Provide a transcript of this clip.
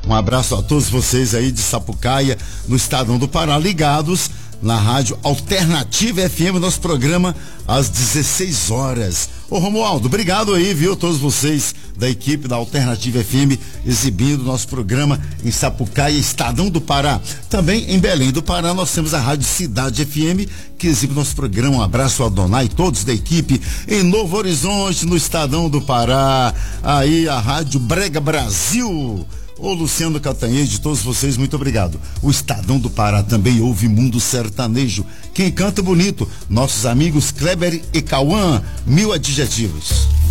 Um abraço a todos vocês aí de Sapucaia, no Estadão do Pará, ligados na Rádio Alternativa FM, nosso programa às 16 horas. Ô Romualdo, obrigado aí, viu? Todos vocês da equipe da Alternativa FM exibindo nosso programa em Sapucaia, Estadão do Pará. Também em Belém do Pará nós temos a Rádio Cidade FM, que exibe nosso programa. Um abraço ao Adonai e todos da equipe. Em Novo Horizonte, no Estadão do Pará, aí a Rádio Brega Brasil. Ô Luciano Catanhede, todos vocês, muito obrigado. O Estadão do Pará também ouve Mundo Sertanejo. Quem canta bonito, nossos amigos Kleber e Cauã, 1000 adjetivos.